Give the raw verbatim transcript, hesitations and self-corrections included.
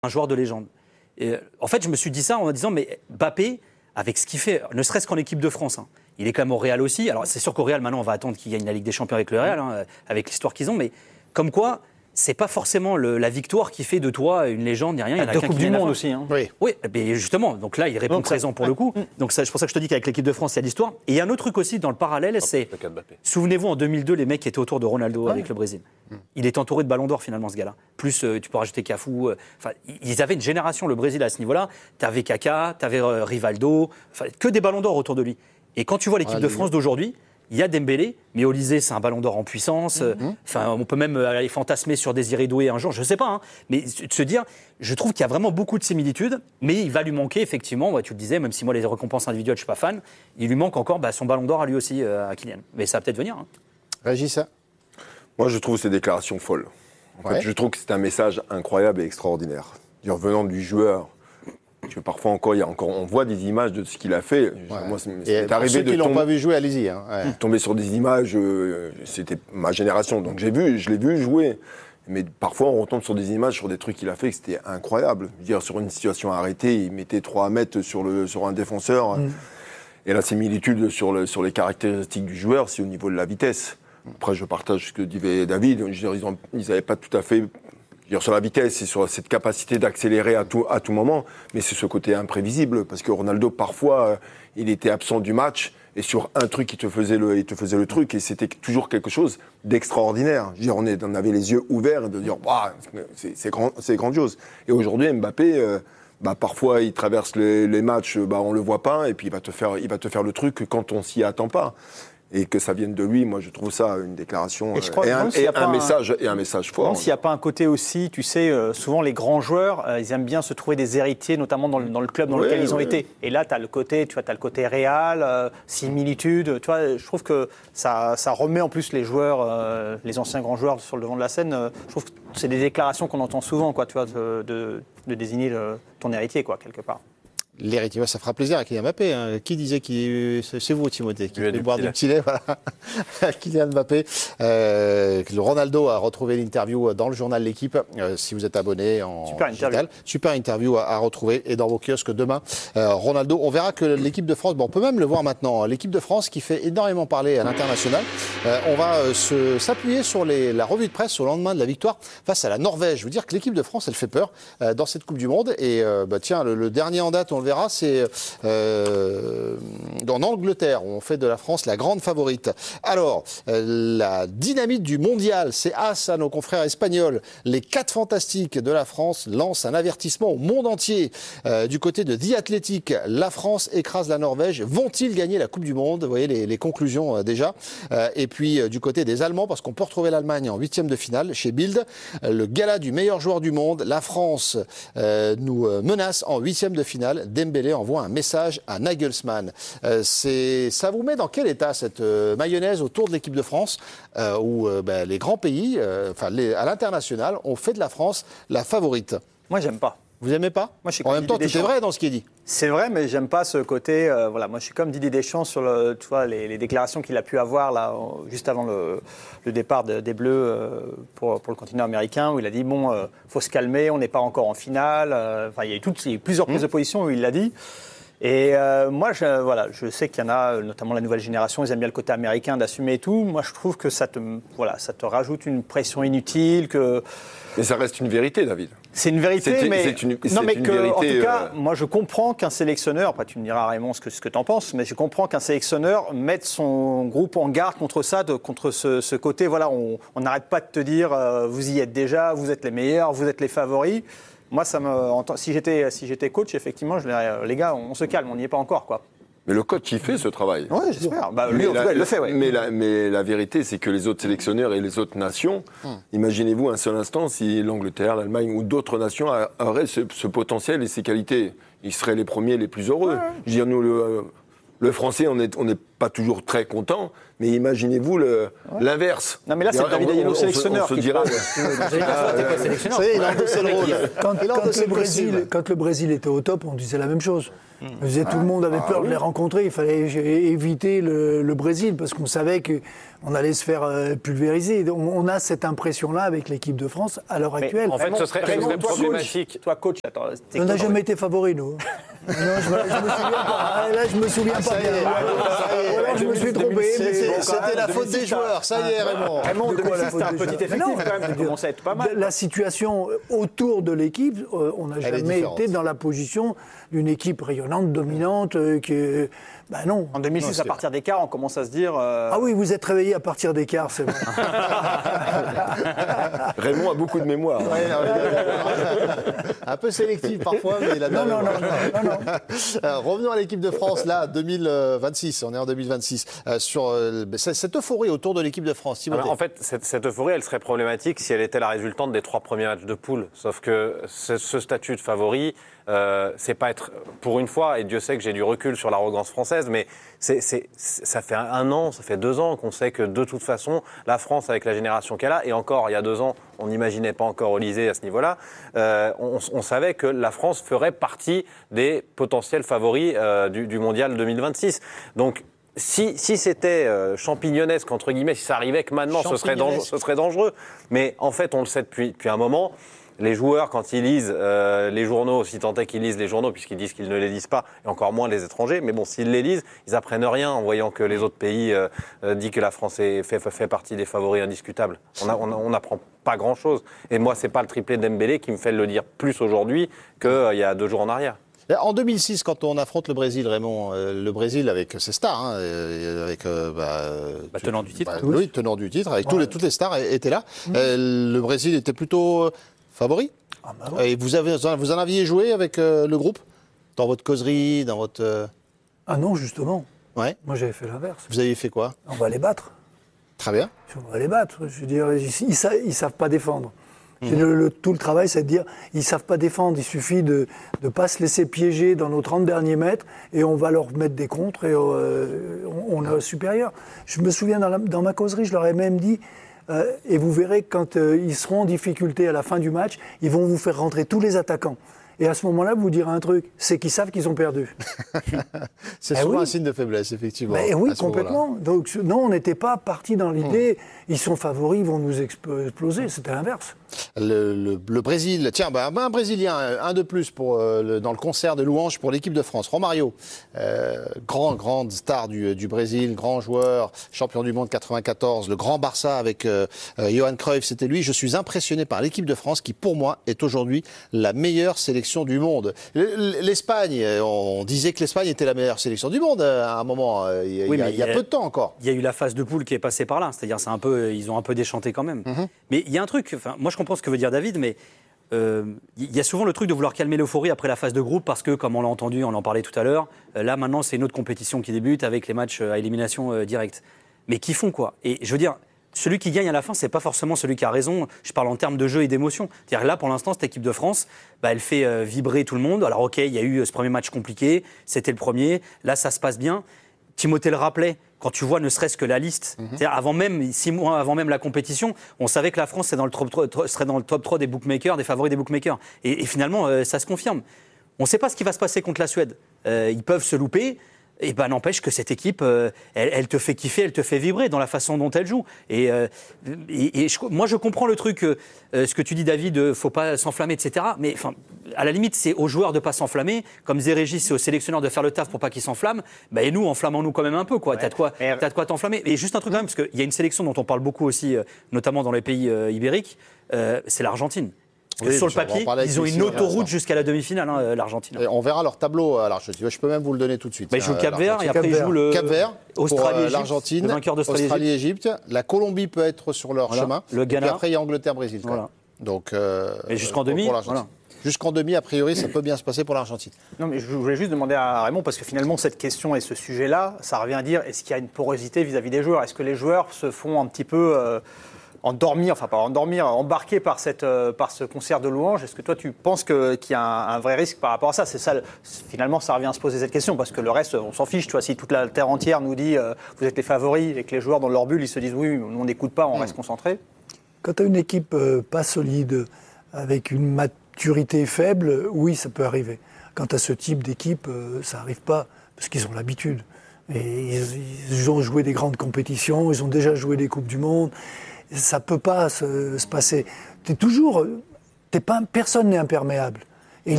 un joueur de légende. Et, en fait, je me suis dit ça en me disant, mais Mbappé, avec ce qu'il fait, ne serait-ce qu'en équipe de France, hein, il est quand même au Real aussi. Alors, c'est sûr qu'au Real, maintenant, on va attendre qu'il gagne la Ligue des Champions avec le Real, hein, avec l'histoire qu'ils ont, mais comme quoi, c'est pas forcément le, la victoire qui fait de toi une légende, ni rien. Il y en a deux coupes du monde aussi. Hein. Oui. oui, mais justement, donc là, il répond donc, présent pour ouais. le coup. Donc c'est pour ça que je te dis qu'avec l'équipe de France, il y a l'histoire. Et il y a un autre truc aussi dans le parallèle, oh, c'est, souvenez-vous, en deux mille deux, les mecs qui étaient autour de Ronaldo ouais. avec le Brésil. Mm. Il est entouré de ballons d'or finalement, ce gars-là. Plus, euh, tu peux rajouter Cafu. Enfin, euh, ils avaient une génération, le Brésil, à ce niveau-là. T'avais Kaka, t'avais euh, Rivaldo, que des ballons d'or autour de lui. Et quand tu vois l'équipe ah, de France d'aujourd'hui, il y a Dembélé, mais Olysée, c'est un ballon d'or en puissance. Mm-hmm. Enfin, on peut même aller fantasmer sur Désiré Doué un jour, je ne sais pas. Hein, mais de se dire, je trouve qu'il y a vraiment beaucoup de similitudes, mais il va lui manquer, effectivement, ouais, tu le disais, même si moi, les récompenses individuelles, je ne suis pas fan, il lui manque encore bah, son ballon d'or à lui aussi, euh, à Kylian. Mais ça va peut-être venir. Hein. Régis, ça Moi, je trouve ces déclarations folles. En ouais. fait, je trouve que c'est un message incroyable et extraordinaire. Dire, venant du joueur. Que parfois encore, il y a encore, on voit des images de ce qu'il a fait. Ouais. Moi, c'est, c'est pour arrivé ceux de qui ne l'ont pas vu jouer, allez-y. Hein. Ouais. Tomber sur des images, euh, c'était ma génération, donc j'ai vu, je l'ai vu jouer. Mais parfois, on retombe sur des images, sur des trucs qu'il a fait, que c'était incroyable. Je veux dire, sur une situation arrêtée, il mettait trois mètres sur, le, sur un défenseur. Mm. Et la similitude sur, le, sur les caractéristiques du joueur, c'est au niveau de la vitesse. Après, je partage ce que disait David. Je veux dire, ils n'avaient pas tout à fait... Sur la vitesse et sur cette capacité d'accélérer à tout, à tout moment, mais c'est ce côté imprévisible, parce que Ronaldo, parfois, euh, il était absent du match, et sur un truc, il te faisait le, il te faisait le truc, et c'était toujours quelque chose d'extraordinaire. Je veux dire, on, est, on avait les yeux ouverts, et de dire, bah, c'est, c'est, grand, c'est grandiose. Et aujourd'hui, Mbappé, euh, bah, parfois, il traverse les, les matchs, bah, on le voit pas, et puis il va te faire, il va te faire le truc quand on s'y attend pas. Et que ça vienne de lui, moi je trouve ça une déclaration et, je crois, et, un, et un, un message et un message fort. S'il n'y a pas un côté aussi, tu sais, euh, souvent les grands joueurs, euh, ils aiment bien se trouver des héritiers, notamment dans le, dans le club dans oui, lequel ils ont oui. été. Et là, tu as le côté, tu vois, tu as le côté réel, euh, similitude. Tu vois, je trouve que ça, ça remet en plus les joueurs, euh, les anciens grands joueurs sur le devant de la scène. Euh, je trouve que c'est des déclarations qu'on entend souvent, quoi, tu vois, de, de, de désigner le, ton héritier, quoi, quelque part. L'héritier, ça fera plaisir à Kylian Mbappé. Hein. Qui disait qu'il... C'est vous, Timothée, qui voulait boire du petit lait. Voilà. Kylian Mbappé. Euh, le Ronaldo a retrouvé l'interview dans le journal L'Équipe. Euh, si vous êtes abonné en Super digital. Interview. Super interview à, à retrouver et dans vos kiosques demain. Euh, Ronaldo, on verra que l'équipe de France, bon, on peut même le voir maintenant, l'équipe de France qui fait énormément parler à l'international. Euh, on va euh, se, s'appuyer sur les, la revue de presse au lendemain de la victoire face à la Norvège. Je veux dire que l'équipe de France, elle fait peur euh, dans cette Coupe du Monde. Et euh, bah, tiens, le, le dernier en date, on le verra, c'est euh, en Angleterre, où on fait de la France la grande favorite. Alors, euh, la dynamite du mondial, c'est as à nos confrères espagnols. Les quatre fantastiques de la France lancent un avertissement au monde entier. Euh, du côté de The Athletic, la France écrase la Norvège. Vont-ils gagner la Coupe du Monde ? Vous voyez les, les conclusions euh, déjà. Euh, et puis, euh, du côté des Allemands, parce qu'on peut retrouver l'Allemagne en huitième de finale, chez Bild, euh, le gala du meilleur joueur du monde. La France euh, nous euh, menace en huitième de finale. Dembélé envoie un message à Nagelsmann. Euh, c'est, ça vous met dans quel état cette euh, mayonnaise autour de l'équipe de France euh, où euh, ben, les grands pays, euh, enfin les, à l'international, ont fait de la France la favorite ? Moi, j'aime pas. Vous aimez pas ? Moi, je suis en même temps, tout est vrai dans ce qui est dit. C'est vrai, mais j'aime pas ce côté. Euh, voilà, moi, je suis comme Didier Deschamps sur le, tu vois, les, les déclarations qu'il a pu avoir là, juste avant le, le départ de, des Bleus euh, pour, pour le continent américain, où il a dit bon, euh, faut se calmer, on n'est pas encore en finale. Euh, enfin, il y a eu toutes, il y a eu plusieurs prises mmh. de position où il l'a dit. Et euh, moi, je, voilà, je sais qu'il y en a, notamment la nouvelle génération, ils aiment bien le côté américain d'assumer et tout. Moi, je trouve que ça te, voilà, ça te rajoute une pression inutile. Que... Mais ça reste une vérité, David. C'est une vérité, c'est, mais, c'est une, c'est non, mais une que, vérité, en tout cas, euh... moi, je comprends qu'un sélectionneur, après tu me diras Raymond ce que, ce que tu en penses, mais je comprends qu'un sélectionneur mette son groupe en garde contre ça, de, contre ce, ce côté, voilà, on n'arrête pas de te dire, euh, vous y êtes déjà, vous êtes les meilleurs, vous êtes les favoris. Moi, ça me, si j'étais, si j'étais coach, effectivement, je dirais, les gars, on se calme, on n'y est pas encore, quoi. Mais le coach, il fait ce travail. Oui, j'espère. Bah, lui, en tout cas, il le fait, oui. Mais la, mais la vérité, c'est que les autres sélectionneurs et les autres nations, hum. imaginez-vous un seul instant si l'Angleterre, l'Allemagne ou d'autres nations auraient ce, ce potentiel et ces qualités. Ils seraient les premiers les plus heureux. Ouais. Je veux dire, nous, le, Le Français, on n'est on est pas toujours très content, mais imaginez-vous le, ouais. l'inverse. Non, mais là, c'est David Ayello, sélectionneur. On se dira. Ça y est, il a endossé le rôle. Quand, quand, le Brésil, quand le Brésil était au top, on disait la même chose. On disait, tout le monde avait peur ah, de les rencontrer. Il fallait éviter le, le Brésil parce qu'on savait qu'on allait se faire pulvériser. On, on a cette impression-là avec l'équipe de France à l'heure actuelle. En fait, Raymond, ce serait, Raymond, serait problématique. Toi, coach, attends. On n'a jamais été favori, nous. Non, je, je me souviens pas. Là, je me souviens ah, pas. Ça y est, alors, je me suis trompé. C'était la faute des joueurs. Ça y est, Raymond. Raymond, deux mille six, c'était un petit effectif quand même. Ça commençait à être pas mal. La situation autour de l'équipe, on n'a jamais été dans la position d'une équipe rayonnante, dominante, qui est... Ben non. En deux mille six, non, à partir des quarts, on commence à se dire... Euh... Ah oui, vous êtes réveillé à partir des quarts, c'est vrai. Raymond a beaucoup de mémoire. Ouais, non, un peu sélectif parfois, mais il a... Non, non, non, non, non, non. Euh, revenons à l'équipe de France, là, deux mille vingt-six, on est en deux mille vingt-six. Euh, sur euh, cette euphorie autour de l'équipe de France, alors, en fait, cette, cette euphorie, elle serait problématique si elle était la résultante des trois premiers matchs de poule. Sauf que ce, ce statut de favori... Euh, c'est pas être, pour une fois, et Dieu sait que j'ai du recul sur l'arrogance française, mais c'est, c'est, ça fait un an, ça fait deux ans qu'on sait que de toute façon, la France, avec la génération qu'elle a, et encore, il y a deux ans, on n'imaginait pas encore Olysée à ce niveau-là, euh, on, on savait que la France ferait partie des potentiels favoris euh, du, du Mondial deux mille vingt-six. Donc, Si, si c'était euh, champignonesque, entre guillemets, si ça arrivait que maintenant, ce serait, dangereux, ce serait dangereux. Mais en fait, on le sait depuis, depuis un moment. Les joueurs, quand ils lisent euh, les journaux, si tant est qu'ils lisent les journaux, puisqu'ils disent qu'ils ne les lisent pas, et encore moins les étrangers, mais bon, s'ils les lisent, ils apprennent rien en voyant que les autres pays euh, euh, disent que la France est, fait, fait partie des favoris indiscutables. On n'apprend pas grand-chose. Et moi, c'est pas le triplé d'Embélé qui me fait le dire plus aujourd'hui qu'il euh, y a deux jours en arrière. En deux mille six, quand on affronte le Brésil, Raymond, euh, le Brésil avec ses stars, hein, avec euh, bah, bah, tenant du titre, bah, oui, tenant du titre, avec ouais. tous les, toutes les stars étaient là. Mmh. Euh, le Brésil était plutôt euh, favori. Ah bah ouais. Et vous avez, vous en aviez joué avec euh, le groupe dans votre causerie, dans votre. Euh... Ah non, justement. Ouais. Moi, j'avais fait l'inverse. Vous aviez fait quoi? On va les battre. Très bien. On va les battre. Je veux dire, ils, ils, savent, ils savent pas défendre. Mmh. Le, le, tout le travail, c'est de dire, ils savent pas défendre. Il suffit de ne pas se laisser piéger dans nos trente derniers mètres et on va leur mettre des contres et euh, on, on est supérieur. Je me souviens, dans, la, dans ma causerie, je leur ai même dit, euh, et vous verrez, quand euh, ils seront en difficulté à la fin du match, ils vont vous faire rentrer tous les attaquants. Et à ce moment-là, vous direz un truc, c'est qu'ils savent qu'ils ont perdu. C'est eh souvent oui. un signe de faiblesse, effectivement. Mais oui, complètement. Donc, non, on n'était pas parti dans l'idée, mmh. ils sont favoris, ils vont nous exploser. C'était l'inverse. Le, le, le Brésil, tiens, bah, un Brésilien, un de plus pour, euh, le, dans le concert de louanges pour l'équipe de France. Romario, euh, grand, grande star du, du Brésil, grand joueur, champion du monde quatre-vingt-quatorze, le grand Barça avec euh, Johan Cruyff, c'était lui. Je suis impressionné par l'équipe de France qui, pour moi, est aujourd'hui la meilleure sélection du monde. L'Espagne, on disait que l'Espagne était la meilleure sélection du monde à un moment, il y a, oui, il y a, il y a peu de temps encore. Il y a eu la phase de poule qui est passée par là, c'est-à-dire c'est un peu, ils ont un peu déchanté quand même. Mm-hmm. Mais il y a un truc, enfin, moi je comprends ce que veut dire David, mais euh, il y a souvent le truc de vouloir calmer l'euphorie après la phase de groupe parce que, comme on l'a entendu, on en parlait tout à l'heure, euh, là maintenant c'est une autre compétition qui débute avec les matchs à élimination euh, directe. Mais qui font quoi? Et je veux dire, celui qui gagne à la fin, c'est pas forcément celui qui a raison. Je parle en termes de jeu et d'émotion. C'est-à-dire là, pour l'instant, cette équipe de France, bah, elle fait euh, vibrer tout le monde. Alors ok, il y a eu ce premier match compliqué, c'était le premier. Là, ça se passe bien. Timothée le rappelait. Quand tu vois ne serait-ce que la liste, mmh. c'est-à-dire avant même, six mois avant même la compétition, on savait que la France serait dans le top trois, serait dans le top trois des bookmakers, des favoris des bookmakers. Et, et finalement, euh, ça se confirme. On ne sait pas ce qui va se passer contre la Suède. Euh, ils peuvent se louper. Et ben n'empêche que cette équipe, euh, elle, elle te fait kiffer, elle te fait vibrer dans la façon dont elle joue. Et, euh, et, et je, moi, je comprends le truc, euh, ce que tu dis, David, euh, faut pas s'enflammer, et cetera. Mais enfin, à la limite, c'est aux joueurs de pas s'enflammer. Comme disait Régis, c'est aux sélectionneurs de faire le taf pour pas qu'ils s'enflamment. Ben, et nous, enflammons-nous quand même un peu, quoi. Ouais. T'as de quoi, t'as de quoi t'enflammer. Et juste un truc quand même, parce qu'il y a une sélection dont on parle beaucoup aussi, euh, notamment dans les pays euh, ibériques, euh, c'est l'Argentine. Parce que oui, sur le papier, ils ont une autoroute jusqu'à la demi-finale, hein, l'Argentine. Et on verra leur tableau à l'Argentine. Je peux même vous le donner tout de suite. Bah, ils jouent Cap-Vert et après ils jouent le Cap-Vert, Australie, l'Argentine, Australie-Égypte. La Colombie peut être sur leur voilà. chemin. Le Ghana. Et puis après, il y a Angleterre-Brésil. Voilà. Donc, euh, et jusqu'en demi, voilà. Jusqu'en demi, a priori, ça peut bien se passer pour l'Argentine. Non, mais je voulais juste demander à Raymond, parce que finalement, cette question et ce sujet-là, ça revient à dire, est-ce qu'il y a une porosité vis-à-vis des joueurs? Est-ce que les joueurs se font un petit peu... Euh, endormis, enfin pas endormis, embarqués par, cette, euh, par ce concert de louanges. Est-ce que toi, tu penses que, qu'il y a un, un vrai risque par rapport à ça? C'est ça, finalement, ça revient à se poser cette question, parce que le reste, on s'en fiche. Tu vois, si toute la terre entière nous dit euh, vous êtes les favoris et que les joueurs dans leur bulle, ils se disent oui, nous on n'écoute pas, on mmh. reste concentré. Quand tu as une équipe euh, pas solide, avec une maturité faible, oui, ça peut arriver. Quant à ce type d'équipe, euh, ça n'arrive pas, parce qu'ils ont l'habitude. Et ils, ils ont joué des grandes compétitions, ils ont déjà joué des Coupes du Monde. Ça ne peut pas se, se passer. T'es toujours, t'es pas, personne n'est imperméable.